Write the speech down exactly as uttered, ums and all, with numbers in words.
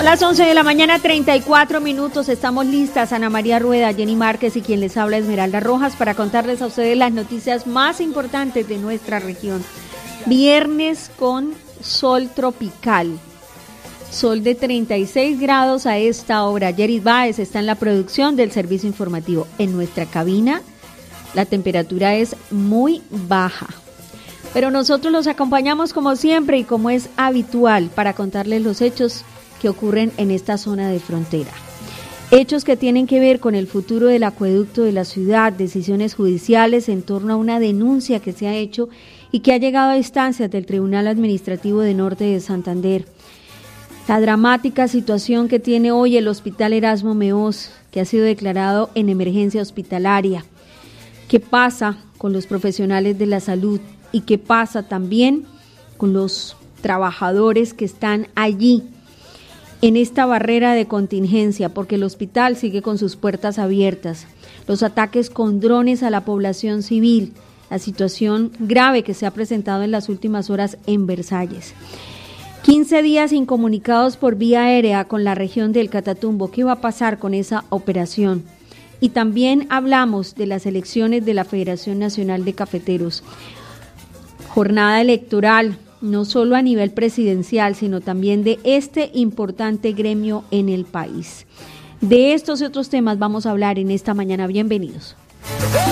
Son las once de la mañana, treinta y cuatro minutos. Estamos listas, Ana María Rueda, Jenny Márquez y quien les habla, Esmeralda Rojas, para contarles a ustedes las noticias más importantes de nuestra región. Viernes con sol tropical. Sol de treinta y seis grados a esta hora. Yeris Báez está en la producción del servicio informativo. En nuestra cabina la temperatura es muy baja, pero nosotros los acompañamos como siempre y como es habitual para contarles los hechos que ocurren en esta zona de frontera. Hechos que tienen que ver con el futuro del acueducto de la ciudad, decisiones judiciales en torno a una denuncia que se ha hecho y que ha llegado a instancias del Tribunal Administrativo de Norte de Santander. La dramática situación que tiene hoy el Hospital Erasmo Meós, que ha sido declarado en emergencia hospitalaria. ¿Qué pasa con los profesionales de la salud? ¿Y qué pasa también con los trabajadores que están allí en esta barrera de contingencia? Porque el hospital sigue con sus puertas abiertas. Los ataques con drones a la población civil, la situación grave que se ha presentado en las últimas horas en Versalles. quince días incomunicados por vía aérea con la región del Catatumbo. ¿Qué va a pasar con esa operación? Y también hablamos de las elecciones de la Federación Nacional de Cafeteros. Jornada electoral, no solo a nivel presidencial, sino también de este importante gremio en el país. De estos y otros temas vamos a hablar en esta mañana. Bienvenidos.